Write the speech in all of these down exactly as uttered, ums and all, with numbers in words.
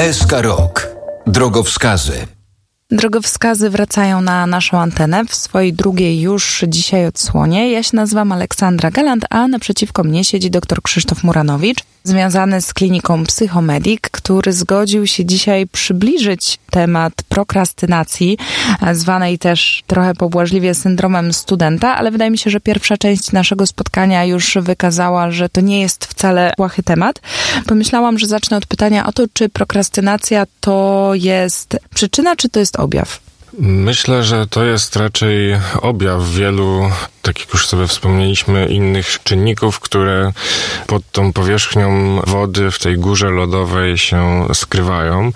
S K Rok. Drogowskazy. Drogowskazy wracają na naszą antenę w swojej drugiej już dzisiaj odsłonie. Ja się nazywam Aleksandra Galant, a naprzeciwko mnie siedzi dr Krzysztof Muranowicz, związany z kliniką Psychomedik, który zgodził się dzisiaj przybliżyć temat prokrastynacji, zwanej też trochę pobłażliwie syndromem studenta, ale wydaje mi się, że pierwsza część naszego spotkania już wykazała, że to nie jest wcale błahy temat. Pomyślałam, że zacznę od pytania o to, czy prokrastynacja to jest przyczyna, czy to jest objaw? Myślę, że to jest raczej objaw wielu, tak jak już sobie wspomnieliśmy, innych czynników, które pod tą powierzchnią wody w tej górze lodowej się skrywają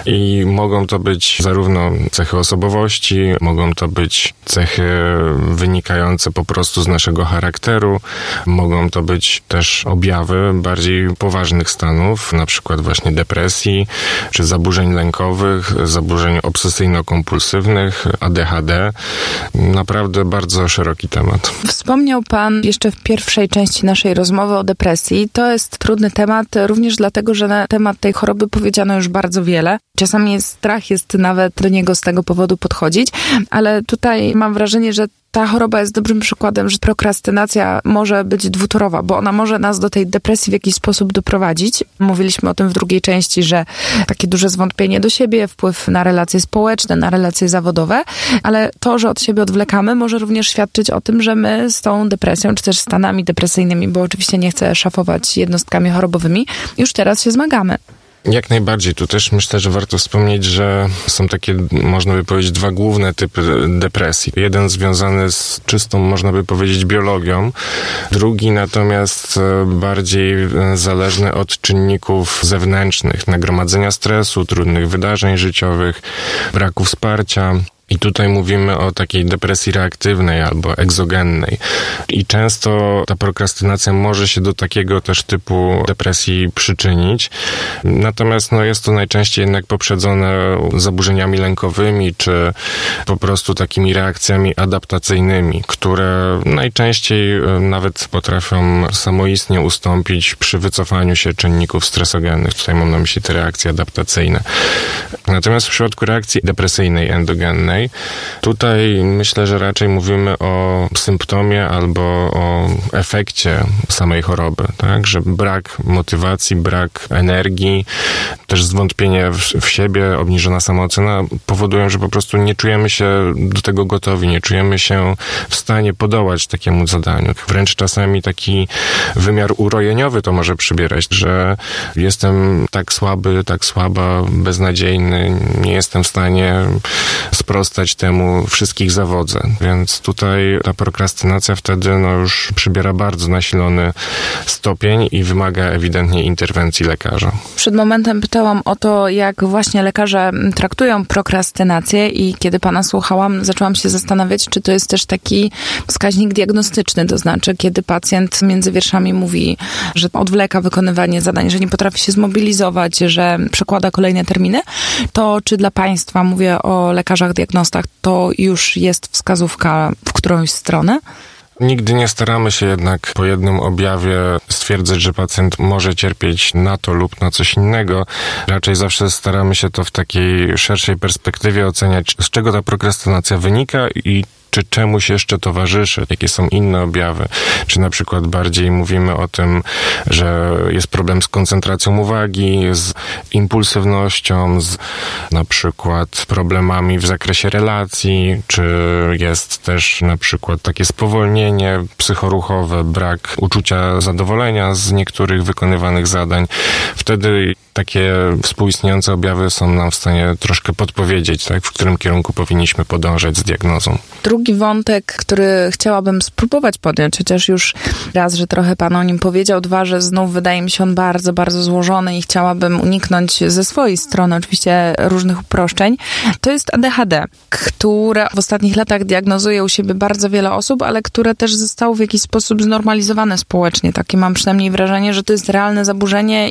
i mogą to być zarówno cechy osobowości, mogą to być cechy wynikające po prostu z naszego charakteru, mogą to być też objawy bardziej poważnych stanów, na przykład właśnie depresji, czy zaburzeń lękowych, zaburzeń obsesyjno-kompulsywnych, A D H D. Naprawdę bardzo szeroki temat. Wspomniał Pan jeszcze w pierwszej części naszej rozmowy o depresji. To jest trudny temat również dlatego, że na temat tej choroby powiedziano już bardzo wiele. Czasami strach jest nawet do niego z tego powodu podchodzić, ale tutaj mam wrażenie, że ta choroba jest dobrym przykładem, że prokrastynacja może być dwutorowa, bo ona może nas do tej depresji w jakiś sposób doprowadzić. Mówiliśmy o tym w drugiej części, że takie duże zwątpienie do siebie, wpływ na relacje społeczne, na relacje zawodowe, ale to, że od siebie odwlekamy, może również świadczyć o tym, że my z tą depresją, czy też stanami depresyjnymi, bo oczywiście nie chcę szafować jednostkami chorobowymi, już teraz się zmagamy. Jak najbardziej. Tu też myślę, że warto wspomnieć, że są takie, można by powiedzieć, dwa główne typy depresji. Jeden związany z czystą, można by powiedzieć, biologią. Drugi natomiast bardziej zależny od czynników zewnętrznych, nagromadzenia stresu, trudnych wydarzeń życiowych, braku wsparcia. I tutaj mówimy o takiej depresji reaktywnej albo egzogennej. I często ta prokrastynacja może się do takiego też typu depresji przyczynić. Natomiast no, jest to najczęściej jednak poprzedzone zaburzeniami lękowymi, czy po prostu takimi reakcjami adaptacyjnymi, które najczęściej nawet potrafią samoistnie ustąpić przy wycofaniu się czynników stresogennych. Tutaj mam na myśli te reakcje adaptacyjne. Natomiast w przypadku reakcji depresyjnej endogennej tutaj myślę, że raczej mówimy o symptomie albo o efekcie samej choroby, tak? Że brak motywacji, brak energii, też zwątpienie w, w siebie, obniżona samoocena powodują, że po prostu nie czujemy się do tego gotowi, nie czujemy się w stanie podołać takiemu zadaniu. Wręcz czasami taki wymiar urojeniowy to może przybierać, że jestem tak słaby, tak słaba, beznadziejny, nie jestem w stanie sprostać temu, wszystkich zawodzę. Więc tutaj ta prokrastynacja wtedy no już przybiera bardzo nasilony stopień i wymaga ewidentnie interwencji lekarza. Przed momentem pytałam o to, jak właśnie lekarze traktują prokrastynację i kiedy Pana słuchałam, zaczęłam się zastanawiać, czy to jest też taki wskaźnik diagnostyczny, to znaczy, kiedy pacjent między wierszami mówi, że odwleka wykonywanie zadań, że nie potrafi się zmobilizować, że przekłada kolejne terminy, to czy dla Państwa, mówię o lekarzach diagnostach, to już jest wskazówka w którąś stronę? Nigdy nie staramy się jednak po jednym objawie stwierdzać, że pacjent może cierpieć na to lub na coś innego. Raczej zawsze staramy się to w takiej szerszej perspektywie oceniać, z czego ta prokrastynacja wynika i czy czemuś jeszcze towarzyszy, jakie są inne objawy. Czy na przykład bardziej mówimy o tym, że jest problem z koncentracją uwagi, z impulsywnością, z na przykład problemami w zakresie relacji, czy jest też na przykład takie spowolnienie psychoruchowe, brak uczucia zadowolenia z niektórych wykonywanych zadań. Wtedy takie współistniejące objawy są nam w stanie troszkę podpowiedzieć, tak, w którym kierunku powinniśmy podążać z diagnozą. Drugi wątek, który chciałabym spróbować podjąć, chociaż już raz, że trochę Pan o nim powiedział, dwa, że znów wydaje mi się on bardzo, bardzo złożony i chciałabym uniknąć ze swojej strony oczywiście różnych uproszczeń, to jest A D H D, które w ostatnich latach diagnozuje u siebie bardzo wiele osób, ale które też zostało w jakiś sposób znormalizowane społecznie. Takie mam przynajmniej wrażenie, że to jest realne zaburzenie i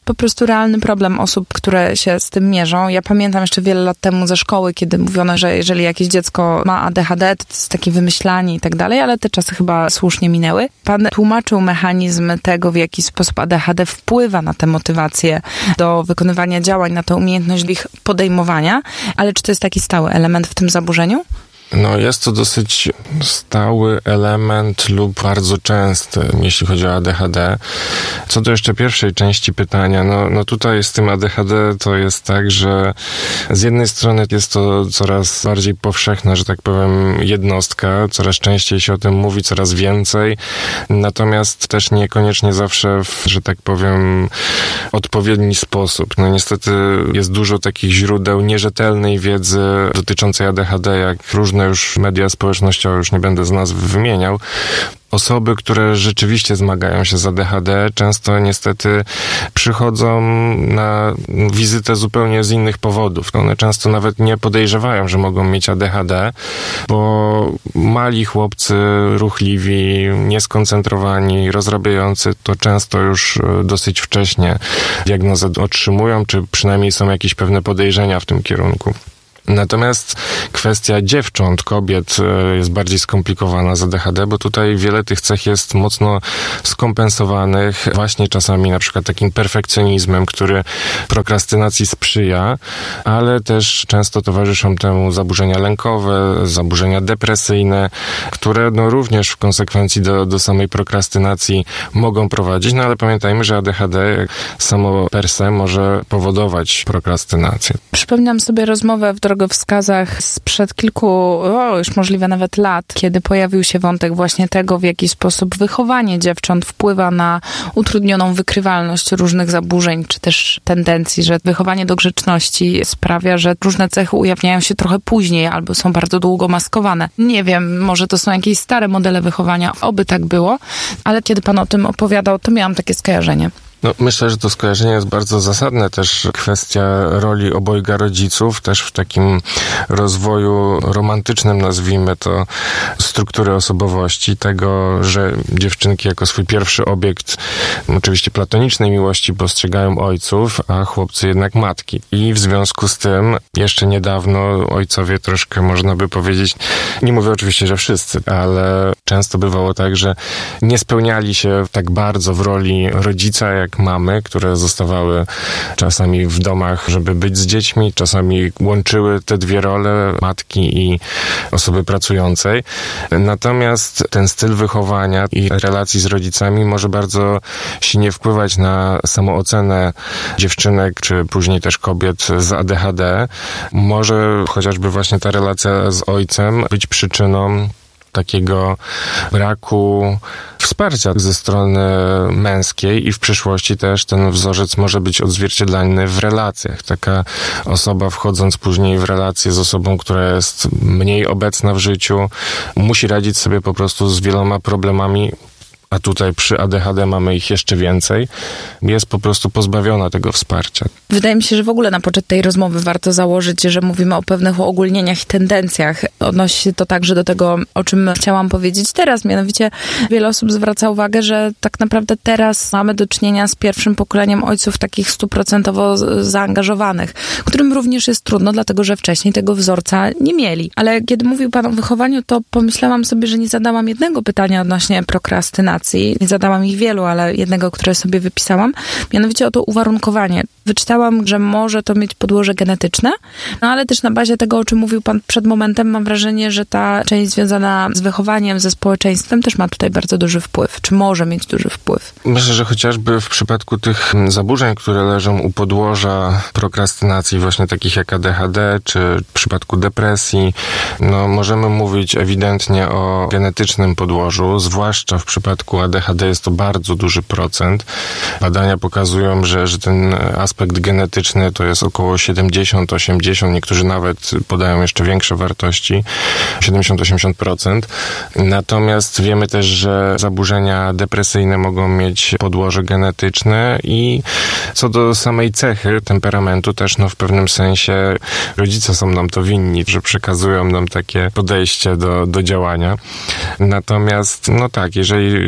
po prostu realny problem osób, które się z tym mierzą. Ja pamiętam jeszcze wiele lat temu ze szkoły, kiedy mówiono, że jeżeli jakieś dziecko ma A D H D, to jest takie wymyślanie i tak dalej, ale te czasy chyba słusznie minęły. Pan tłumaczył mechanizm tego, w jaki sposób A D H D wpływa na tę motywację do wykonywania działań, na tę umiejętność ich podejmowania, ale czy to jest taki stały element w tym zaburzeniu? No jest to dosyć stały element lub bardzo częsty, jeśli chodzi o A D H D. Co do jeszcze pierwszej części pytania, no, no tutaj z tym A D H D to jest tak, że z jednej strony jest to coraz bardziej powszechna, że tak powiem, jednostka, coraz częściej się o tym mówi, coraz więcej, natomiast też niekoniecznie zawsze w, że tak powiem, odpowiedni sposób. No niestety jest dużo takich źródeł nierzetelnej wiedzy dotyczącej A D H D, jak różne już media społecznościowe, już nie będę z nazw wymieniał. Osoby, które rzeczywiście zmagają się z A D H D, często niestety przychodzą na wizytę zupełnie z innych powodów. One często nawet nie podejrzewają, że mogą mieć A D H D, bo mali chłopcy, ruchliwi, nieskoncentrowani, rozrabiający, to często już dosyć wcześnie diagnozę otrzymują, czy przynajmniej są jakieś pewne podejrzenia w tym kierunku. Natomiast kwestia dziewcząt, kobiet jest bardziej skomplikowana z A D H D, bo tutaj wiele tych cech jest mocno skompensowanych właśnie czasami na przykład takim perfekcjonizmem, który prokrastynacji sprzyja, ale też często towarzyszą temu zaburzenia lękowe, zaburzenia depresyjne, które no również w konsekwencji do, do samej prokrastynacji mogą prowadzić, no ale pamiętajmy, że A D H D samo per se może powodować prokrastynację. Przypominam sobie rozmowę w drogowskazach sprzed kilku, o, już możliwe nawet lat, kiedy pojawił się wątek właśnie tego, w jaki sposób wychowanie dziewcząt wpływa na utrudnioną wykrywalność różnych zaburzeń, czy też tendencji, że wychowanie do grzeczności sprawia, że różne cechy ujawniają się trochę później albo są bardzo długo maskowane. Nie wiem, może to są jakieś stare modele wychowania, oby tak było, ale kiedy pan o tym opowiadał, to miałam takie skojarzenie. No, myślę, że to skojarzenie jest bardzo zasadne. Też kwestia roli obojga rodziców, też w takim rozwoju romantycznym, nazwijmy to, struktury osobowości, tego, że dziewczynki jako swój pierwszy obiekt oczywiście platonicznej miłości postrzegają ojców, a chłopcy jednak matki. I w związku z tym jeszcze niedawno ojcowie troszkę, można by powiedzieć, nie mówię oczywiście, że wszyscy, ale często bywało tak, że nie spełniali się tak bardzo w roli rodzica, jak mamy, które zostawały czasami w domach, żeby być z dziećmi, czasami łączyły te dwie role, matki i osoby pracującej. Natomiast ten styl wychowania i relacji z rodzicami może bardzo silnie wpływać na samoocenę dziewczynek, czy później też kobiet z A D H D. Może chociażby właśnie ta relacja z ojcem być przyczyną takiego braku wsparcia ze strony męskiej i w przyszłości też ten wzorzec może być odzwierciedlany w relacjach. Taka osoba, wchodząc później w relację z osobą, która jest mniej obecna w życiu, musi radzić sobie po prostu z wieloma problemami, a tutaj przy A D H D mamy ich jeszcze więcej, jest po prostu pozbawiona tego wsparcia. Wydaje mi się, że w ogóle na poczet tej rozmowy warto założyć, że mówimy o pewnych uogólnieniach i tendencjach. Odnosi się to także do tego, o czym chciałam powiedzieć teraz. Mianowicie wiele osób zwraca uwagę, że tak naprawdę teraz mamy do czynienia z pierwszym pokoleniem ojców takich stuprocentowo zaangażowanych, którym również jest trudno, dlatego że wcześniej tego wzorca nie mieli. Ale kiedy mówił pan o wychowaniu, to pomyślałam sobie, że nie zadałam jednego pytania odnośnie prokrastynacji. Nie zadałam ich wielu, ale jednego, które sobie wypisałam, mianowicie o to uwarunkowanie. Wyczytałam, że może to mieć podłoże genetyczne, no ale też na bazie tego, o czym mówił pan przed momentem, mam wrażenie, że ta część związana z wychowaniem, ze społeczeństwem też ma tutaj bardzo duży wpływ, czy może mieć duży wpływ. Myślę, że chociażby w przypadku tych zaburzeń, które leżą u podłoża prokrastynacji, właśnie takich jak A D H D, czy w przypadku depresji, no możemy mówić ewidentnie o genetycznym podłożu, zwłaszcza w przypadku A D H D jest to bardzo duży procent. Badania pokazują, że, że ten aspekt genetyczny to jest około siedemdziesiąt do osiemdziesięciu, niektórzy nawet podają jeszcze większe wartości, siedemdziesiąt do osiemdziesięciu procent. Natomiast wiemy też, że zaburzenia depresyjne mogą mieć podłoże genetyczne i co do samej cechy, temperamentu też no w pewnym sensie rodzice są nam to winni, że przekazują nam takie podejście do, do działania. Natomiast no tak, jeżeli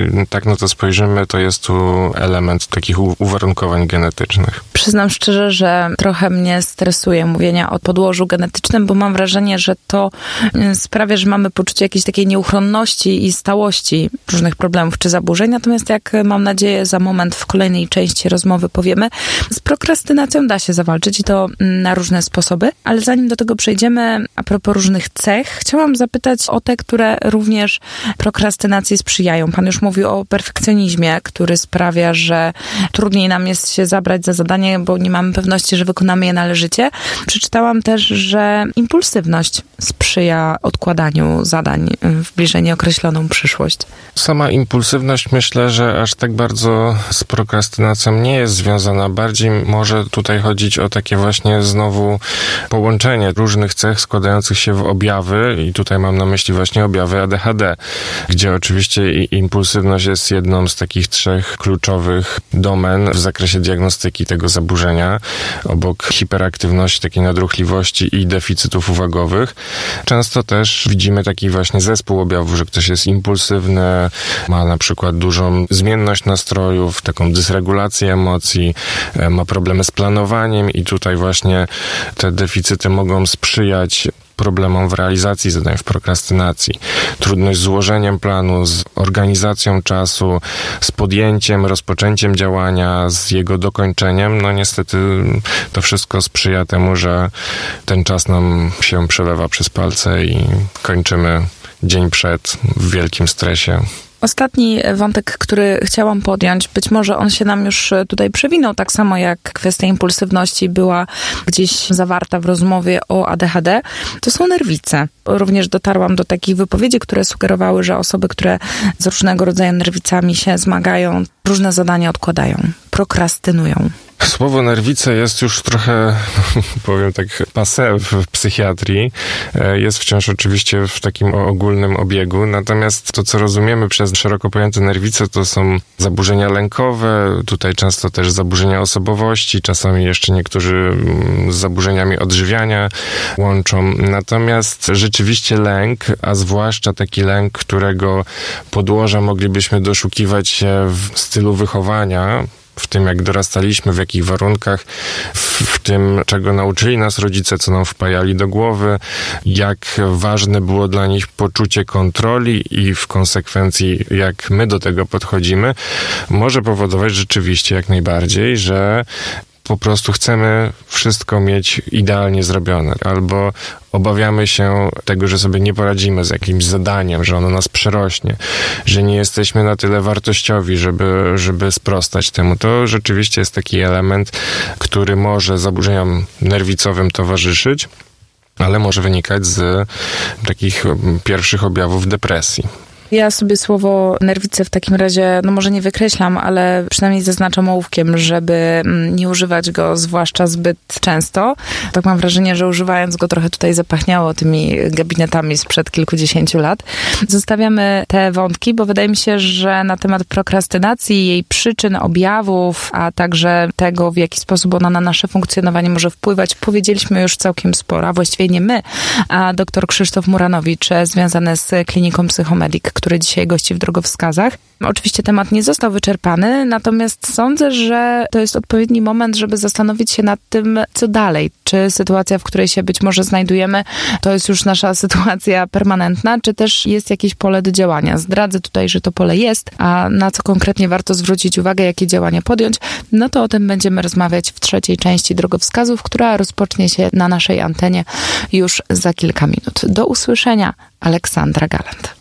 tak na to spojrzymy, to jest tu element takich uwarunkowań genetycznych. Przyznam szczerze, że trochę mnie stresuje mówienie o podłożu genetycznym, bo mam wrażenie, że to sprawia, że mamy poczucie jakiejś takiej nieuchronności i stałości różnych problemów czy zaburzeń. Natomiast jak mam nadzieję za moment w kolejnej części rozmowy powiemy, z prokrastynacją da się zawalczyć i to na różne sposoby. Ale zanim do tego przejdziemy, a propos różnych cech, chciałam zapytać o te, które również prokrastynacji sprzyjają. Pan już mówił o perfekcjonizmie, który sprawia, że trudniej nam jest się zabrać za zadanie, bo nie mamy pewności, że wykonamy je należycie. Przeczytałam też, że impulsywność sprzyja odkładaniu zadań w bliżej nieokreśloną przyszłość. Sama impulsywność myślę, że aż tak bardzo z prokrastynacją nie jest związana. Bardziej może tutaj chodzić o takie właśnie znowu połączenie różnych cech składających się w objawy i tutaj mam na myśli właśnie objawy A D H D, gdzie oczywiście impulsywność jest jedną z takich trzech kluczowych domen w zakresie diagnostyki tego zaburzenia, obok hiperaktywności, takiej nadruchliwości i deficytów uwagowych. Często też widzimy taki właśnie zespół objawów, że ktoś jest impulsywny, ma na przykład dużą zmienność nastrojów, taką dysregulację emocji, ma problemy z planowaniem i tutaj właśnie te deficyty mogą sprzyjać problemom w realizacji zadań, w prokrastynacji. Trudność z złożeniem planu, z organizacją czasu, z podjęciem, rozpoczęciem działania, z jego dokończeniem. No niestety to wszystko sprzyja temu, że ten czas nam się przelewa przez palce i kończymy dzień przed w wielkim stresie. Ostatni wątek, który chciałam podjąć, być może on się nam już tutaj przewinął, tak samo jak kwestia impulsywności była gdzieś zawarta w rozmowie o A D H D, to są nerwice. Również dotarłam do takich wypowiedzi, które sugerowały, że osoby, które z różnego rodzaju nerwicami się zmagają, różne zadania odkładają, prokrastynują. Słowo nerwice jest już trochę, powiem tak, passé w psychiatrii. Jest wciąż oczywiście w takim ogólnym obiegu. Natomiast to, co rozumiemy przez szeroko pojęte nerwice, to są zaburzenia lękowe, tutaj często też zaburzenia osobowości, czasami jeszcze niektórzy z zaburzeniami odżywiania łączą. Natomiast rzeczywiście lęk, a zwłaszcza taki lęk, którego podłoża moglibyśmy doszukiwać się w stylu wychowania, w tym, jak dorastaliśmy, w jakich warunkach, w, w tym, czego nauczyli nas rodzice, co nam wpajali do głowy, jak ważne było dla nich poczucie kontroli i w konsekwencji, jak my do tego podchodzimy, może powodować rzeczywiście jak najbardziej, że po prostu chcemy wszystko mieć idealnie zrobione, albo obawiamy się tego, że sobie nie poradzimy z jakimś zadaniem, że ono nas przerośnie, że nie jesteśmy na tyle wartościowi, żeby, żeby sprostać temu. To rzeczywiście jest taki element, który może zaburzeniom nerwicowym towarzyszyć, ale może wynikać z takich pierwszych objawów depresji. Ja sobie słowo nerwice w takim razie, no może nie wykreślam, ale przynajmniej zaznaczam ołówkiem, żeby nie używać go zwłaszcza zbyt często. Tak mam wrażenie, że używając go trochę tutaj zapachniało tymi gabinetami sprzed kilkudziesięciu lat. Zostawiamy te wątki, bo wydaje mi się, że na temat prokrastynacji, jej przyczyn, objawów, a także tego, w jaki sposób ona na nasze funkcjonowanie może wpływać, powiedzieliśmy już całkiem sporo, a właściwie nie my, a dr Krzysztof Muranowicz, związany z kliniką Psychomedik, który dzisiaj gości w Drogowskazach. Oczywiście temat nie został wyczerpany, natomiast sądzę, że to jest odpowiedni moment, żeby zastanowić się nad tym, co dalej. Czy sytuacja, w której się być może znajdujemy, to jest już nasza sytuacja permanentna, czy też jest jakieś pole do działania. Zdradzę tutaj, że to pole jest, a na co konkretnie warto zwrócić uwagę, jakie działania podjąć, no to o tym będziemy rozmawiać w trzeciej części Drogowskazów, która rozpocznie się na naszej antenie już za kilka minut. Do usłyszenia. Aleksandra Galant.